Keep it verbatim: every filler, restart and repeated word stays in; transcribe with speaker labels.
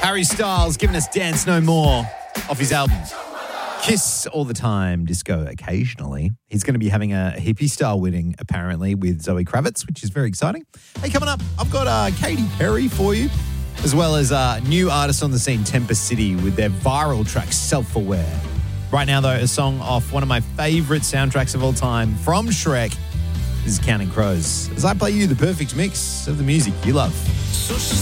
Speaker 1: Harry Styles giving us Dance No More off his album Kiss All the Time, Disco Occasionally. He's going to be having a hippie style wedding apparently with Zoe Kravitz, which is very exciting. Hey, coming up, I've got uh, Katy Perry for you, as well as uh, new artists on the scene, Tempest City, with their viral track Self-Aware. Right now, though, a song off one of my favourite soundtracks of all time from Shrek. This is Counting Crows, as I play you the perfect mix of the music you love.
Speaker 2: So she